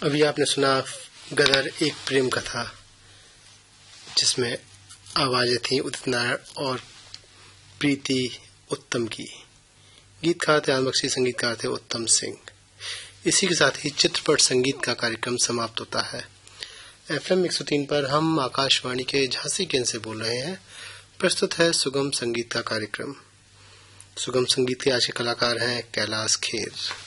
अभी आपने सुना गदर एक प्रेम कथा, जिसमें आवाजें थी उदित नारायण और प्रीति उत्तम की। गीतकार थे आलमबख्शी, संगीतकार थे उत्तम सिंह। इसी के साथ ही चित्रपट संगीत का कार्यक्रम समाप्त होता है। FM 103 पर हम आकाशवाणी के झांसी केंद्र से बोल रहे हैं। प्रस्तुत है सुगम संगीत का कार्यक्रम। सुगम संगीत के आज के कलाकार हैं कैलाश खेर।